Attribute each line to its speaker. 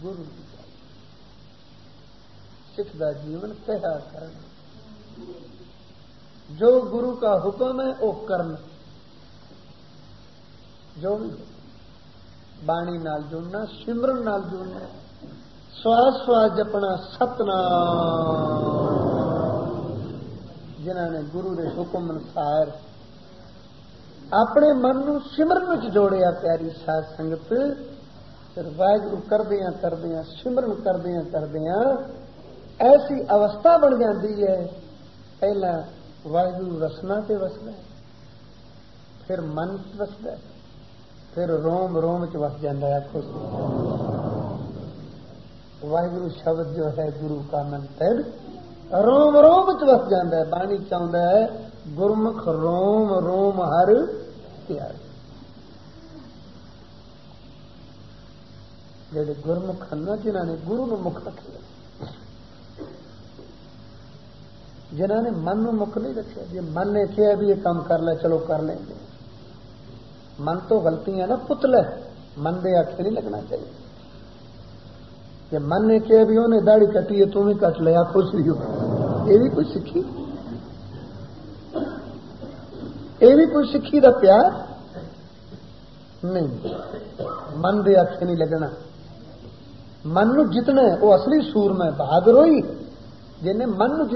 Speaker 1: गुरु की गल। सिख का जीवन कहा करना, जो गुरु का हुक्म है वो करना, जो भी बाणी नाल जुड़ना, सिमरन नाल जुड़ना, श्वास श्वास जपना सतनाम। जिन्होंने गुरु के हुक्म अनुसार अपने मन को सिमरन में जोड़िया प्यारी साध संगत, फिर वाहिगुरु करदियां करदियां सिमरन करदियां ऐसी अवस्था बन जाती है। पहला वाहिगुरु रसना से वसदा, फिर मन च वसदा, फिर रोम रोम च वस जाता है। आखो वाहिगुरु शब्द जो है गुरु का मंत्र रोम रोम च वस जाता है। बाणी चाहता है गुरमुख रोम रोम हर प्यार। जेडे गुरमुख हैं जिन्होंने गुरु ने मुख रखे, जिन्होंने मन में मुख नहीं रखे। जे मन ने कहा भी ये काम कर ले, चलो कर लेंगे। मन तो गलतियां ना पुतला, मन दे आखे नहीं लगना चाहिए। जे मन ने कहा भी उन्हें दाढ़ी कटी है, तू भी कट लिया, खुश भी हो, ये भी कोई सिक्खी, ये भी कोई सिक्खी का प्यार नहीं। मन दे आखे नहीं लगना। मन नूं जितना है वो असली सूरमा बहादुर होई, जिन्हें मन नूं